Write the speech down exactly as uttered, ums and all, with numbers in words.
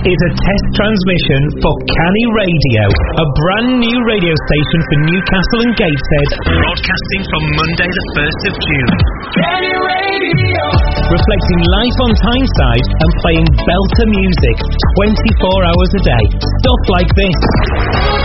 is a test transmission for Canny Radio, a brand new radio station for Newcastle and Gateshead, broadcasting from Monday the first of June. Canny Radio! Reflecting life on Tyneside and playing belter music twenty-four hours a day. Stuff like this.